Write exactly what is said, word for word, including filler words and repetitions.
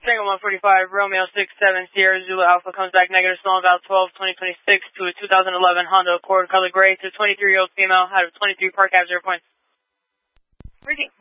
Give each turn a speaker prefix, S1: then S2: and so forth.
S1: Tango one forty-five, Romeo six seven, Sierra Zulu Alpha comes back negative, stolen about twelve twenty twenty-six to a two thousand eleven Honda Accord color gray to a twenty-three-year-old female out of twenty-three Park Ave, zero points.
S2: Reading.